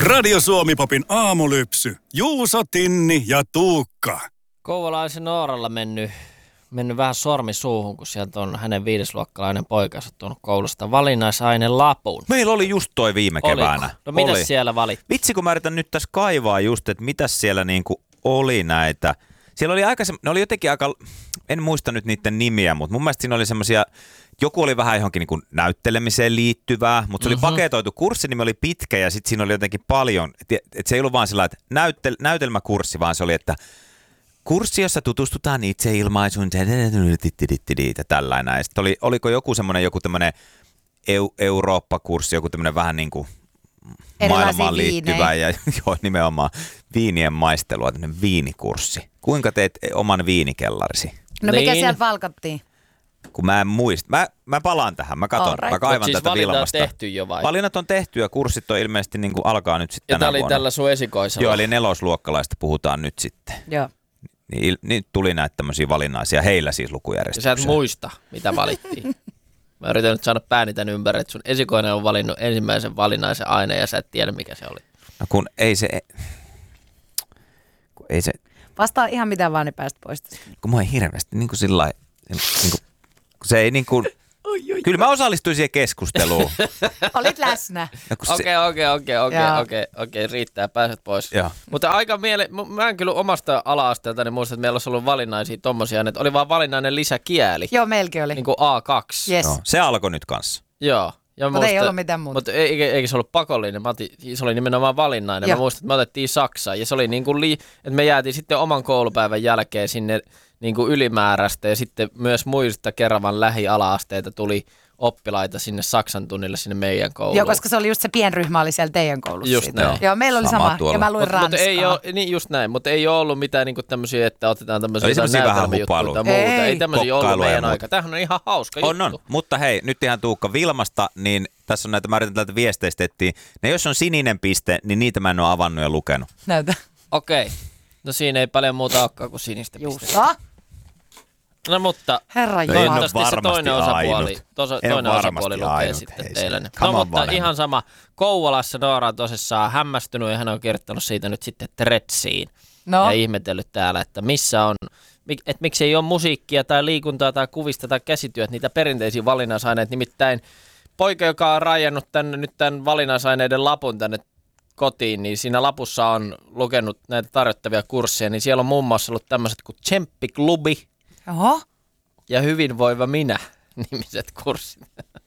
Radio Suomi-popin aamulypsy. Juuso, Tinni ja Tuukka. Kouvolaisen Nooralla mennyt vähän sormi suuhun, kun sieltä on hänen viidesluokkalainen poikansa tuonut koulusta valinnaisainelapun. Meillä oli just toi viime keväänä. No mitäs siellä valittiin? Vitsi, kun mä yritän nyt tässä kaivaa just, että mitäs siellä niinku oli näitä. Siellä oli ne oli jotenkin aika, en muista nyt niiden nimiä, mutta mun mielestä siinä oli semmoisia, joku oli vähän johonkin niinku näyttelemiseen liittyvää, mutta se oli paketoitu. Kurssinimi oli pitkä ja sitten siinä oli jotenkin paljon, että se ei ollut vaan sellainen, että näytelmäkurssi, vaan se oli, että kurssi, jossa tutustutaan itseilmaisuun, tällainen. Ja sitten oliko joku tämmöinen Eurooppa-kurssi, joku tämmöinen vähän niin kuin maailmaan liittyvä ja joo, nimenomaan viinien maistelua, tämmöinen viinikurssi. Kuinka teet oman viinikellarisi? No mikä sieltä valkattiin? Kun mä en muista. Mä palaan tähän, mä katon, mä kaivan siis tätä Vilmasta. valinnat on tehty jo vai? Valinnat on tehty ja kurssit on ilmeisesti niin kuin alkaa nyt sitten tänä vuonna. Ja tää oli tällä sun esikoisella. Joo, eli nelosluokkalaista puhutaan nyt sitten. Joo. Niin tuli näitä tämmöisiä valinnaisia, heillä siis lukujärjestyksiä. Ja sä et muista, mitä valittiin. Mä yritän nyt saada pääni tän ympäri, että sun esikoinen on valinnut ensimmäisen valinnaisen aineen ja sä et tiedä, mikä se oli. No kun ei se... Vastaa ihan mitä vaan, niin päästä pois. Kun mä en hirveästi niin kuin sillai... Niin kuin, se ei niin kuin... Kyllä mä osallistuin siihen keskusteluun. Olit läsnä. Okei, riittää, pääset pois. Joo. Mutta mä en kyllä omasta ala-asteeltani muista, että meillä olisi ollut valinnaisia tommosia, että oli vaan valinnainen lisäkieli. Joo, meilläkin oli. Niin kuin A2. Yes. No, se alkoi nyt kanssa. Joo. Mutta ei ollut mitään muuta. Mutta eikä se ollut pakollinen, se oli nimenomaan valinnainen. Mä muistan, että me otettiin Saksaan ja se oli niin kuin että me jäätiin sitten oman koulupäivän jälkeen sinne niin kuin ylimääräistä ja sitten myös muista Keravan lähiala-asteita tuli oppilaita sinne Saksan tunnille sinne meidän kouluun. Joo, koska se oli just se pienryhmä oli siellä teidän koulussa. Just näin. Joo, meillä oli sama ja mä luin ranskaa. Mutta ei ole, niin just näin, mutta ei ole ollut mitään niinku tämmöisiä, että otetaan tämmöisiä näytelmäjuttuja tai muuta. Ei tämmöisiä ollut meidän aika. Tämähän on ihan hauska juttu. On, mutta hei, nyt ihan Tuukka Vilmasta, niin tässä on näitä, mä yritän täältä viesteistä etsiä. Ne jos on sininen piste, niin niitä mä en ole avannut ja lukenut. Näytä. Okei. No siinä ei paljon muuta olekaan kuin sinistä pistettä. No mutta Herra toivottavasti se toinen osapuoli lukee sitten teille. No mutta ihan sama. Kouvolassa Noora on tosissaan hämmästynyt ja hän on kirjoittanut siitä nyt sitten Threadsiin. Ja ihmetellyt täällä, että missä on, että miksi ei ole musiikkia tai liikuntaa tai kuvista tai käsityöt, niitä perinteisiä valinnaisaineita. Nimittäin poika, joka on rajannut nyt tämän valinnaisaineiden lapun tänne kotiin, niin siinä lapussa on lukenut näitä tarjottavia kursseja, niin siellä on muun muassa ollut tämmöiset kuin Tsemppiklubi. Oho. Ja hyvinvoiva minä nimiset kurssit.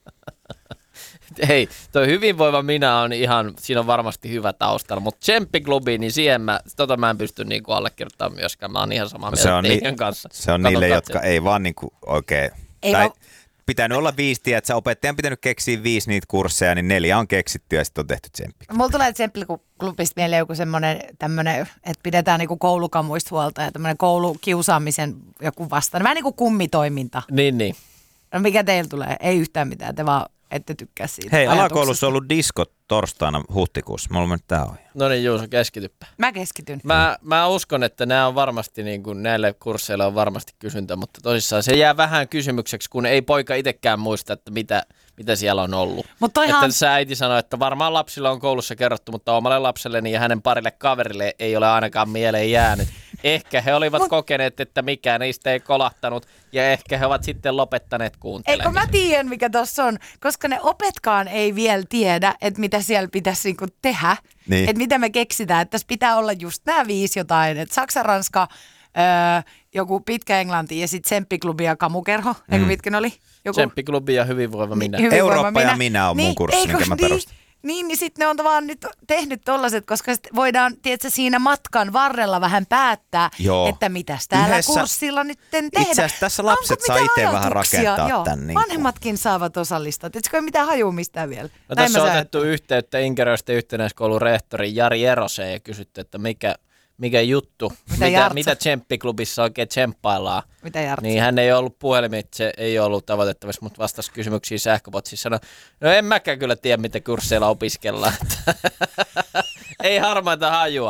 Hei, toi hyvinvoiva minä on ihan, siinä on varmasti hyvä taustalla, mutta Tsemppiklubi, niin siihen mä en pysty niinku allekirjoittamaan myöskään. Mä oon ihan samaa mieltä teidän kanssa. Se on niille, jotka ei vaan niinku oikein... Pitänyt olla 5, että opettajan pitänyt keksiä 5 niitä kursseja, niin 4 on keksitty ja sitten on tehty Tsemppiklubi. Mulla tulee Tsemppiklubista mieleen joku semmoinen tämmöinen, että pidetään niinku koulukamuista huolta ja tämmöinen koulukiusaamisen joku vastaan. Vähän niin kuin kummitoiminta. Niin. No mikä teillä tulee? Ei yhtään mitään, te vaan ette tykkää siitä. Hei, alakoulussa on ollut disko torstaina huhtikuussa. Mulla on mennyt tää ohja. No niin, Juuso, keskityppä. Mä keskityn. Mä uskon, että nämä on varmasti, niin kuin, näille kursseille on varmasti kysyntä, mutta tosissaan se jää vähän kysymykseksi, kun ei poika itsekään muista, että mitä siellä on ollut. Että sä äiti sanoi, että varmaan lapsilla on koulussa kerrottu, mutta omalle lapselleni ja hänen parille kaverille ei ole ainakaan mieleen jäänyt. Ehkä he olivat kokeneet, että mikään niistä ei kolahtanut ja ehkä he ovat sitten lopettaneet kuuntelemisen. Eikö mä tiedän, mikä tossa on, koska ne opetkaan ei vielä tiedä, että mitä siellä pitäisi niinku tehdä. Niin. Että mitä me keksitään, että tässä pitää olla just nämä 5 jotain, että Saksa, Ranska, joku pitkä englanti ja sitten Tsemppiklubi ja kamukerho, eikö mitkä ne oli? Tsemppiklubi ja hyvinvoiva minä. Eurooppa ja minä on mun kurssi, minkä mä perustin. Niin sitten ne on vaan nyt tehnyt tollaset, koska voidaan, tiedätkö, siinä matkan varrella vähän päättää, että mitäs täällä kurssilla nyt tehdään. Itse asiassa tässä lapset saa itse vähän rakentaa tämän. Niin vanhemmatkin saavat osallistua. Tiedätkö, ei mitään hajua mistään vielä. No, tässä on otettu yhteyttä Inkeroisten yhtenäiskoulun rehtori Jari Eroseen ja kysytty, että mikä juttu, mitä Tsemppiklubissa oikein tsemppaillaan. Mitä Jartsi? Niin hän ei ollut puhelimitse, ei ollut tavoitettavissa, mutta vastasi kysymyksiin sähköpotsissa. Sanoi, no en mäkään kyllä tiedä, mitä kursseilla opiskellaan. Ei harmaita hajua.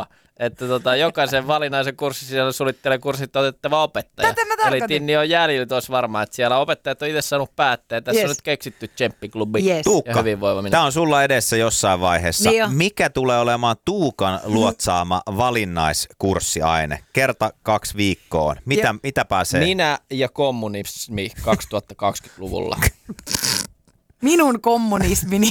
Että jokaisen valinnaisen kurssin siellä suunnittelekurssit on otettava opettaja. Eli Tinni on jäljellä tuossa varmaan, että siellä opettajat on itse saanut päättää. Tässä on nyt keksitty tsemppiklubi ja hyvinvoiva. Tämä on sulla edessä jossain vaiheessa. Niin mikä tulee olemaan Tuukan luotsaama valinnaiskurssiaine? Kerta 2 viikkoon. Mitä pääsee? Minä ja kommunismi 2020-luvulla. Minun kommunismini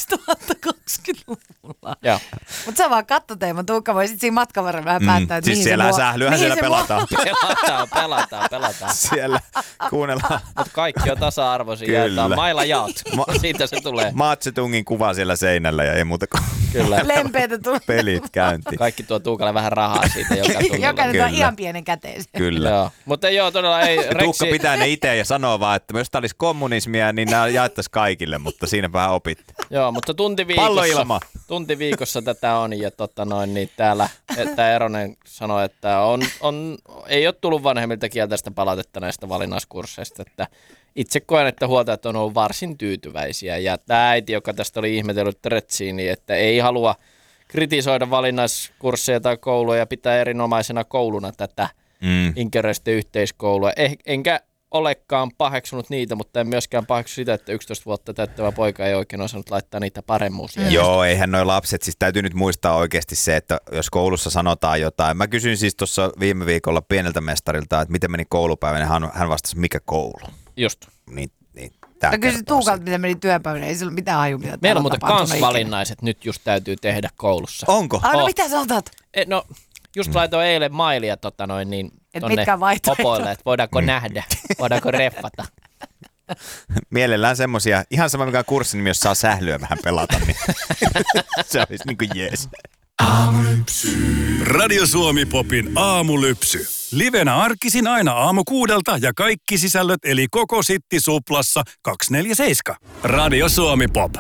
2020-luvulla. Mutta sä vaan katso teema, Tuukka voi sitten siinä matkan varrella vähän päättää, että siis siellä sählyähän siellä pelataan. Pelataan. Siellä kuunnellaan. Mutta kaikki on tasa-arvoisia. Jaetaan mailla jaot. Siitä se tulee. Mao Tse-tungin kuva siellä seinällä ja ei muuta kuin kyllä. Lempeitä tulee. Pelit käyntiin. Kaikki tuo Tuukalle vähän rahaa siitä joka tunnilla. Jokainen tuo ihan pienen käteen. Kyllä. Joo. Mutta todella ei. Tuukka pitää ne itse ja sanoo vaan, että jos tämä olisi kommunismia, niin nämä jaettaisiin kaikille, mutta siinä vähän opitte. Joo, mutta tunti viikossa tätä on ja niin täällä että Eronen sanoi, että ei ole tullut vanhemmilta kielteistä palautetta näistä valinnaiskursseista, että itse koen, että huoltajat on ollut varsin tyytyväisiä ja tämä äiti, joka tästä oli ihmetellyt Tretsiin, niin että ei halua kritisoida valinnaiskursseja tai kouluja ja pitää erinomaisena kouluna tätä inkereisten yhteiskoulua. Enkä olekaan paheksunut niitä, mutta en myöskään paheksu sitä, että 11 vuotta täyttävä poika ei oikein osannut laittaa niitä paremmuusia. Joo, eihän noi lapset, siis täytyy nyt muistaa oikeasti se, että jos koulussa sanotaan jotain. Mä kysyin siis tuossa viime viikolla pieneltä mestarilta, että miten meni koulupäivä, niin hän vastasi, mikä koulu. Just. Niin, mä kysyin Tuukalta, miten meni työpäivänä, ei sillä mitään haju, mitä meillä on muuten kans valinnaiset nyt just täytyy tehdä koulussa. Onko? No mitä sä otat? No, just laitoin eilen mailia niin tonne opoille, että voidaanko nähdä, voidaanko reffata. Mielellään semmosia, ihan sama mikä on kurssin nimi, jos saa sählyä vähän pelata, niin se olisi niin kuin jees. Aamulypsy. Radio Suomi Popin aamulypsy. Livenä arkisin aina aamu 6 ja kaikki sisällöt eli koko Sitti Suplassa 247. Radio Suomi Pop.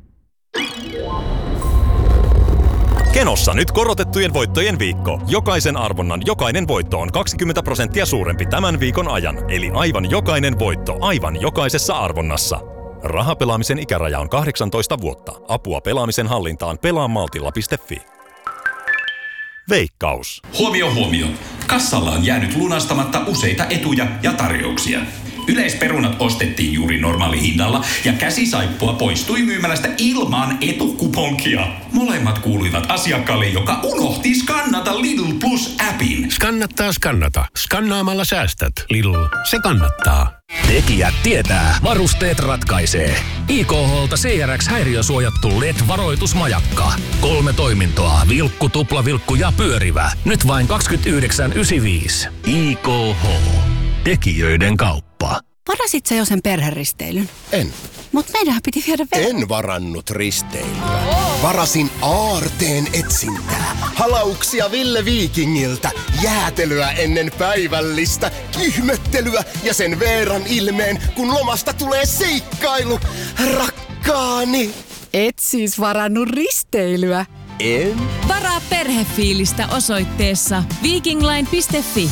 Kenossa nyt korotettujen voittojen viikko. Jokaisen arvonnan jokainen voitto on 20% suurempi tämän viikon ajan. Eli aivan jokainen voitto aivan jokaisessa arvonnassa. Rahapelaamisen ikäraja on 18 vuotta. Apua pelaamisen hallintaan pelaamaltilla.fi. Veikkaus. Huomio. Kassalla on jäänyt lunastamatta useita etuja ja tarjouksia. Yleisperunat ostettiin juuri normaalihinnalla ja käsisaippua poistui myymälästä ilman etukuponkia. Molemmat kuuluivat asiakkaalle, joka unohti skannata Lidl Plus-appin. Skannata. Skannaamalla säästät. Lidl, se kannattaa. Tekijät tietää. Varusteet ratkaisee. IKH:lta CRX-häiriösuojattu LED-varoitusmajakka. 3 toimintoa. Vilkku, tuplavilkku ja pyörivä. Nyt vain 29,95. IKH. Tekijöiden kauppa. Varasit sä jo sen perheristeilyn? En. Mut meidänhän piti viedä En varannut risteilyä. Varasin aarteen etsintää. Halauksia Ville Viikingiltä. Jäätelyä ennen päivällistä. Ihmettelyä ja sen Veeran ilmeen, kun lomasta tulee seikkailu. Rakkaani. Et siis varannut risteilyä? En. Varaa perhefiilistä osoitteessa vikingline.fi.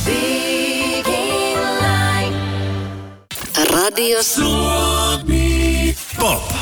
Radio Suomi Pop.